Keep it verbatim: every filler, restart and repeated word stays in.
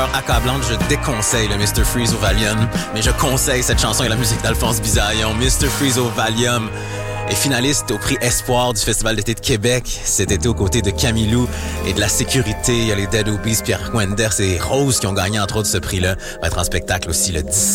Accablante, je déconseille le mister Freeze au Valium, mais je conseille cette chanson et la musique d'Alphonse Bisaillon. mister Freeze au Valium est finaliste au prix Espoir du Festival d'été de Québec cet été aux côtés de Camilou et de la sécurité. Il y a les Dead Obies, Pierre Wenders et Rose qui ont gagné entre autres ce prix-là. Va être en spectacle aussi le dix